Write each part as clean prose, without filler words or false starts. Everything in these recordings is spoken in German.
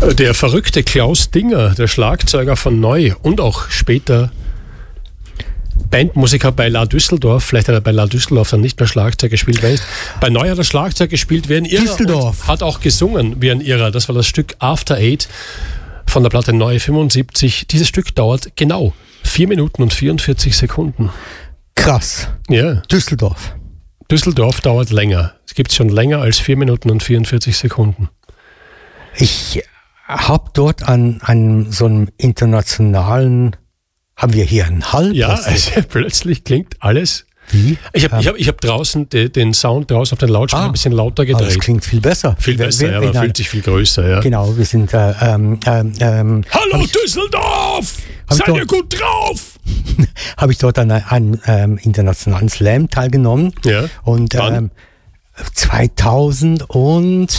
Der verrückte Klaus Dinger, der Schlagzeuger von Neu und auch später Bandmusiker bei La Düsseldorf. Vielleicht hat er bei La Düsseldorf dann nicht mehr Schlagzeug gespielt. Bei Neu hat er Schlagzeug gespielt wie ein Irrer Düsseldorf. Und hat auch gesungen wie ein Irrer. Das war das Stück After Eight von der Platte Neu 75. Dieses Stück dauert genau 4 Minuten und 44 Sekunden. Krass. Ja. Düsseldorf. Düsseldorf dauert länger. Es gibt schon länger als 4 Minuten und 44 Sekunden. Ich habe dort an so einem internationalen, haben wir hier einen Hall? Ja, also plötzlich klingt alles. Wie? Ich hab draußen den Sound draußen auf den Lautsprecher ein bisschen lauter gedreht. Das klingt viel besser. Viel besser, ja, man fühlt sich viel größer. Ja. Genau, wir sind Hallo Düsseldorf! Seid ihr gut drauf? Habe ich dort an einem internationalen Slam teilgenommen. Ja. Und 2000 und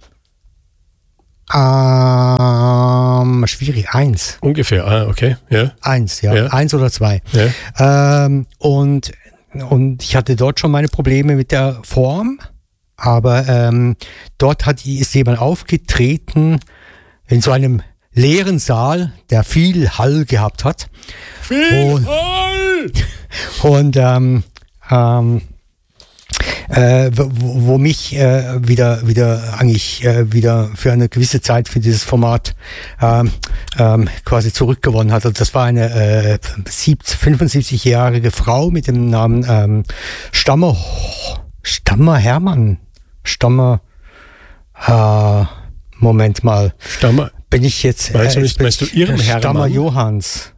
schwierig, 1. Ungefähr, okay. Ja. 1, ja. 1 oder 2. Ja. Und ich hatte dort schon meine Probleme mit der Form, aber dort ist jemand aufgetreten in so einem leeren Saal, der viel Hall gehabt hat. Viel Hall! Und wo mich wieder für eine gewisse Zeit für dieses Format quasi zurückgewonnen hat. Und das war eine 75-jährige Frau mit dem Namen Stammer Hermann. Moment mal. Stammer. Bin ich jetzt... Meinst du ihren Hermann?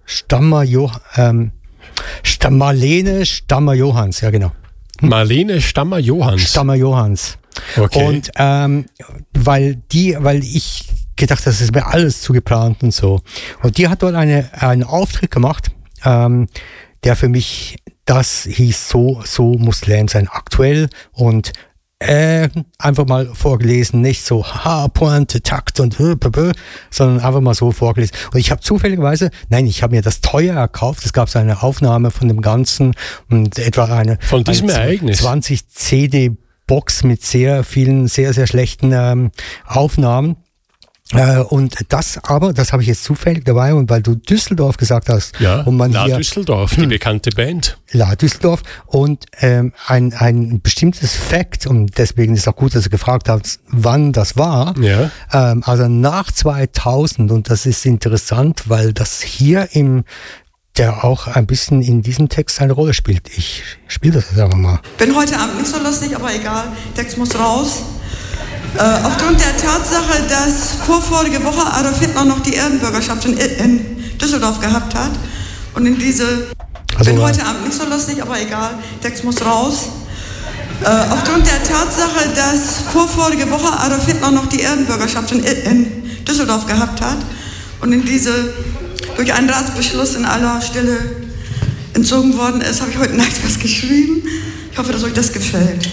Marlene Stammer-Johans, ja genau. Marlene Stammer-Johans. Stammer-Johans. Okay. Und weil ich gedacht, das ist mir alles zugeplant und so. Und die hat dort einen Auftritt gemacht, der für mich, das hieß so muss Slam sein, aktuell und einfach mal vorgelesen, nicht so Pointe, Takt und sondern einfach mal so vorgelesen. Und ich habe zufälligerweise, ich habe mir das teuer erkauft. Es gab so eine Aufnahme von dem Ganzen und etwa eine 20 CD-Box mit sehr vielen, sehr, sehr schlechten Aufnahmen. Und das habe ich jetzt zufällig dabei, und weil du Düsseldorf gesagt hast, ja, und man La hier Düsseldorf, die bekannte Band. La Düsseldorf und ein bestimmtes Fact, und deswegen ist auch gut, dass du gefragt hast, wann das war. Ja. Also nach 2000, und das ist interessant, weil das hier der auch ein bisschen in diesem Text eine Rolle spielt. Ich spiele das jetzt einfach mal. Bin heute Abend nicht so lustig, aber egal, Text muss raus. Aufgrund der Tatsache, dass vorige Woche Adolf Hitler noch die Ehrenbürgerschaft in Düsseldorf gehabt hat und bin heute Abend nicht so lustig, aber egal, Text muss raus. Aufgrund der Tatsache, dass vorige Woche Adolf Hitler noch die Ehrenbürgerschaft in Düsseldorf gehabt hat und durch einen Ratsbeschluss in aller Stille entzogen worden ist, habe ich heute Nacht was geschrieben. Ich hoffe, dass euch das gefällt.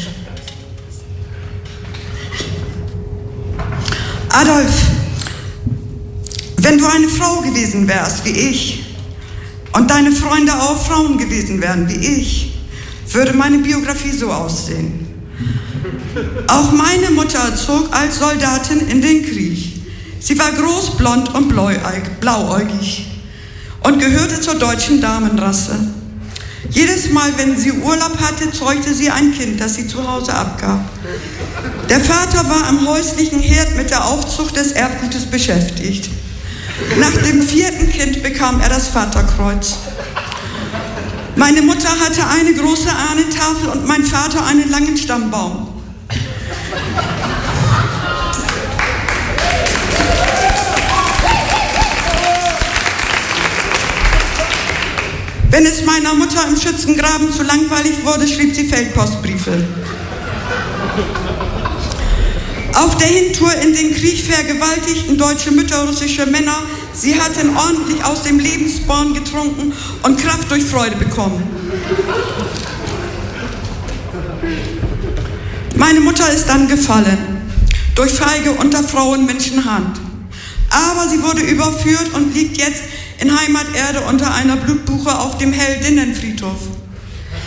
Adolf, wenn du eine Frau gewesen wärst wie ich und deine Freunde auch Frauen gewesen wären wie ich, würde meine Biografie so aussehen. Auch meine Mutter zog als Soldatin in den Krieg. Sie war groß, blond und blauäugig und gehörte zur deutschen Damenrasse. Jedes Mal, wenn sie Urlaub hatte, zeugte sie ein Kind, das sie zu Hause abgab. Der Vater war am häuslichen Herd mit der Aufzucht des Erbgutes beschäftigt. Nach dem 4. Kind bekam er das Vaterkreuz. Meine Mutter hatte eine große Ahnentafel und mein Vater einen langen Stammbaum. Wenn es meiner Mutter im Schützengraben zu langweilig wurde, schrieb sie Feldpostbriefe. Auf der Hintour in den Krieg vergewaltigten deutsche Mütter russische Männer. Sie hatten ordentlich aus dem Lebensborn getrunken und Kraft durch Freude bekommen. Meine Mutter ist dann gefallen, durch feige Unterfrauenmenschenhand. Aber sie wurde überführt und liegt jetzt in Heimaterde unter einer Blutbuche auf dem Heldinnenfriedhof.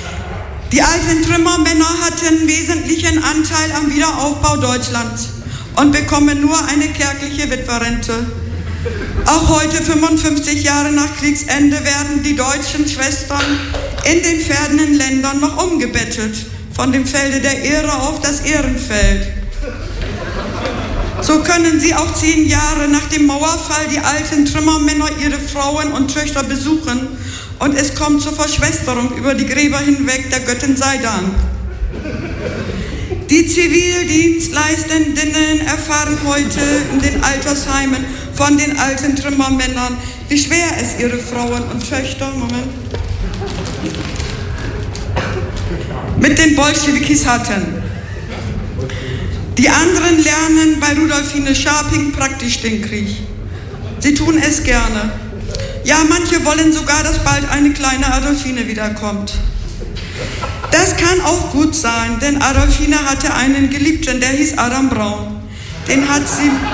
Die alten Trümmermänner hatten wesentlichen Anteil am Wiederaufbau Deutschlands und bekommen nur eine kärgliche Witwerrente. Auch heute, 55 Jahre nach Kriegsende, werden die deutschen Schwestern in den fernen Ländern noch umgebettet, von dem Felde der Ehre auf das Ehrenfeld. So können sie auch 10 Jahre nach dem Mauerfall die alten Trümmermänner ihre Frauen und Töchter besuchen und es kommt zur Verschwesterung über die Gräber hinweg, der Göttin sei Dank. Die Zivildienstleistenden erfahren heute in den Altersheimen von den alten Trümmermännern, wie schwer es ihre Frauen und Töchter, mit den Bolschewikis hatten. Die anderen lernen bei Rudolfine Scharping praktisch den Krieg. Sie tun es gerne. Ja, manche wollen sogar, dass bald eine kleine Adolfine wiederkommt. Das kann auch gut sein, denn Adolfine hatte einen Geliebten, der hieß Adam Braun. Den hat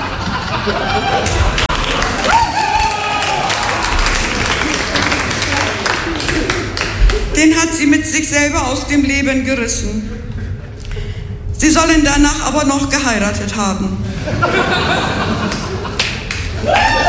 sie mit sich selber aus dem Leben gerissen. Sie sollen danach aber noch geheiratet haben.